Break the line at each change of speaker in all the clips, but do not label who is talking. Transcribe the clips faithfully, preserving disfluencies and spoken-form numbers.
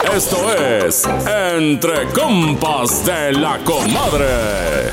Esto es Entre Compas de la Comadre.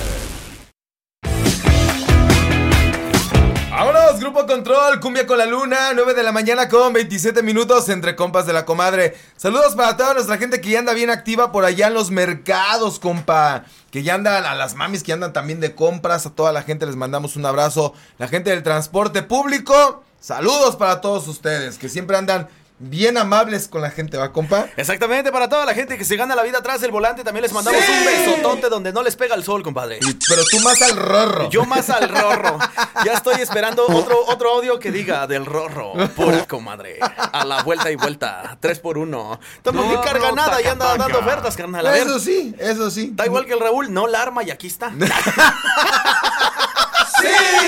¡Vámonos! Grupo Control, Cumbia con la Luna, nueve de la mañana con veintisiete minutos Entre Compas de la Comadre. Saludos para toda nuestra gente que ya anda bien activa por allá en los mercados, compa. Que ya andan, a las mamis que andan también de compras, a toda la gente les mandamos un abrazo. La gente del transporte público, saludos para todos ustedes, que siempre andan bien amables con la gente, ¿va, compa?
Exactamente, para toda la gente que se gana la vida atrás del volante, también les mandamos ¡sí! Un besotote donde no les pega el sol, compadre.
Y, pero tú más al rorro.
Yo más al rorro. Ya estoy esperando otro, otro audio que diga del rorro. Pura comadre. A la vuelta y vuelta. Tres por uno. Estamos no, ni carga no, nada taca, y anda taca. Dando ofertas, carnal. A ver.
Eso sí, eso sí.
Da igual que el Raúl, no la arma y aquí está.
¡Sí!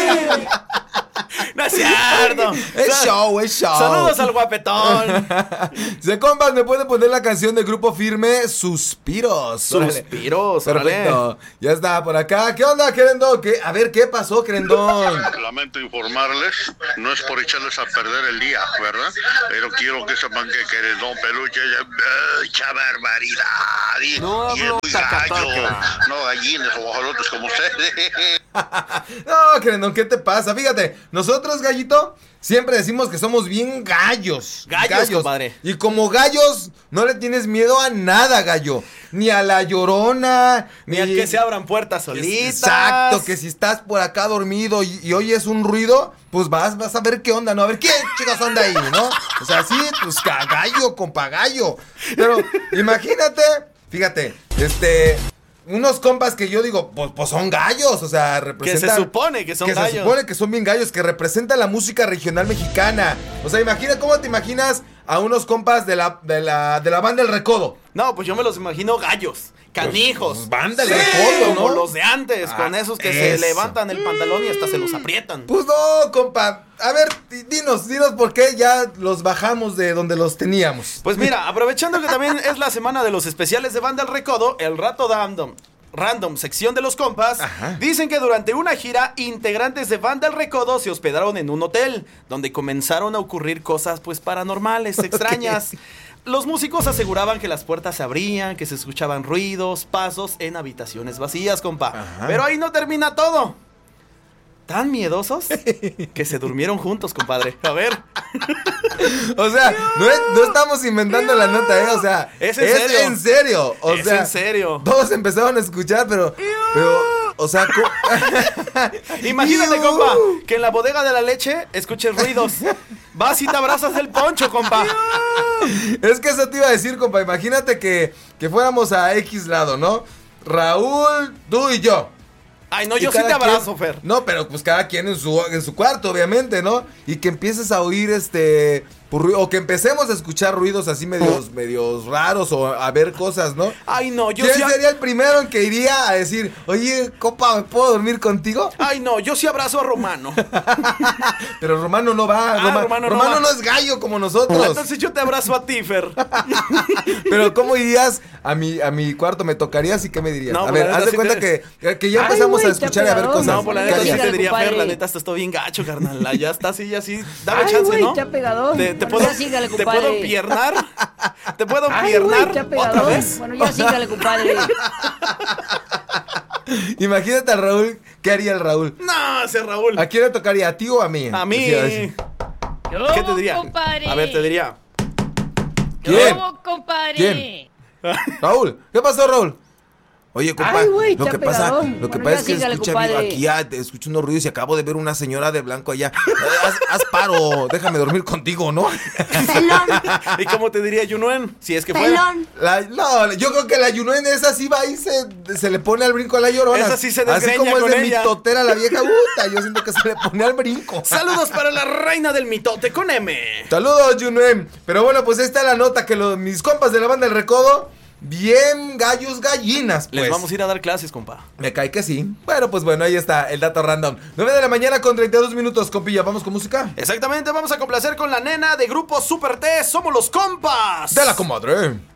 No es cierto.
Es show, es show.
Saludos al guapetón.
Se compas, me puede poner la canción del Grupo Firme, Suspiros.
Suspiros,
perfecto. Órale. Ya está por acá. ¿Qué onda, Querendón? ¿Qué? A ver, ¿qué pasó, Querendón?
Lamento informarles, no es por echarles a perder el día, ¿verdad? Pero quiero que sepan que Querendón Peluche es mucha barbaridad. Y,
no,
y es muy gallo. No gallinas o guajolotes como ustedes.
No, Querendón, ¿qué te pasa? Fíjate, nosotros, gallito, siempre decimos que somos bien gallos.
Gallos, gallos, compadre.
Y como gallos, no le tienes miedo a nada, gallo. Ni a la llorona.
Ni, ni a que se abran puertas solitas.
Exacto, que si estás por acá dormido y, y oyes un ruido, pues vas, vas a ver qué onda, ¿no? A ver, ¿qué chicas anda ahí, no? O sea, sí, pues gallo, compa, gallo. Pero imagínate, fíjate, este... unos compas que yo digo, pues, pues son gallos, o sea, representan...
Que se supone que son
que
gallos.
Que se supone que son bien gallos, que representan la música regional mexicana. O sea, imagina, ¿cómo te imaginas a unos compas de la, de la, de la banda El Recodo?
No, pues yo me los imagino gallos, canijos.
Pues, banda El sí, Recodo, ¿no?
Como los de antes, ah, con esos que eso. Se levantan el pantalón y hasta se los aprietan.
Pues no, compa. A ver, dinos, dinos por qué ya los bajamos de donde los teníamos.
Pues mira, aprovechando que también es la semana de los especiales de Banda El Recodo, el Rato Random, Random, sección de los compas, ajá, dicen que durante una gira, integrantes de Banda El Recodo se hospedaron en un hotel, donde comenzaron a ocurrir cosas pues paranormales, extrañas. Okay. Los músicos aseguraban que las puertas se abrían, que se escuchaban ruidos, pasos en habitaciones vacías, compa. Ajá. Pero ahí no termina todo. Tan miedosos que se durmieron juntos, compadre. A ver.
O sea, no, es, no estamos inventando la nota, ¿eh? O sea,
es en
es
serio.
En serio. O
es
sea,
en serio.
Todos empezaron a escuchar, pero, pero, o sea,
imagínate, compa, que en la bodega de la leche escuches ruidos. Vas y te abrazas el poncho, compa.
Es que eso te iba a decir, compa. Imagínate que, que fuéramos a X lado, ¿no? Raúl, tú y yo.
Ay, no, yo sí te abrazo,
quien,
Fer.
No, pero pues cada quien en su, en su cuarto, obviamente, ¿no? Y que empieces a oír este... Por, o que empecemos a escuchar ruidos así medios, medios raros o a ver cosas, ¿no?
Ay, no, yo
¿Quién
sí...
sería el primero en que iría a decir, oye, compa, ¿me puedo dormir contigo?
Ay, no, yo sí abrazo a Romano.
Pero Romano no va.
Ah,
Roma,
Romano,
Romano
no,
no es gallo como nosotros.
Entonces yo te abrazo a ti, Fer.
Pero ¿cómo irías a mi, a mi cuarto? ¿Me tocarías y qué me dirías?
No,
a ver, haz de
sí
cuenta
te...
que, que ya empezamos Ay, wey, a escuchar y a ver cosas.
No, por la neta sí te diría, Fer, la neta, esto está bien gacho, carnal. Ya está así, así. Dame
Ay,
chance,
wey,
¿no?
Te,
te, te puedo,
sígale,
¿Te puedo empiernar? ¿Te puedo empiernar otra vez?
Bueno, ya sígale, compadre.
Imagínate al Raúl, ¿qué haría el Raúl?
No, ese Raúl.
¿A quién le tocaría? ¿A ti o a mí?
A mí. ¿Qué te diría?
Compadre.
A ver, te diría.
¿Quién?
¿Cómo, compadre?
¿Quién? Raúl, ¿qué pasó, Raúl? Oye, compa,
Ay, wey,
lo que pasa,
pegado.
lo que
bueno,
pasa es que
sígale,
escucha,
compadre.
aquí ya te escucho unos ruidos y acabo de ver una señora de blanco allá. Haz, haz paro, déjame dormir contigo, ¿no?
¿Y cómo te diría Yunuen? Si es que fuera.
La, no, yo creo que la Yunuen esa sí va y se, se le pone al brinco a la Llorona.
Esa sí se desgreña
así como
con
es de
ella.
mitotera la vieja, puta, yo siento que se le pone al brinco.
Saludos para la reina del mitote con M.
Saludos, Yunuen. Pero bueno, pues ahí está la nota que los, mis compas de la banda El Recodo, bien gallos gallinas, pues.
Les vamos a ir a dar clases, compa.
Me cae que sí. Bueno, pues bueno, ahí está el dato random. nueve de la mañana con treinta y dos minutos, compilla. ¿Vamos con música?
Exactamente, vamos a complacer con la nena de Grupo Super T. Somos los compas
De la Comadre.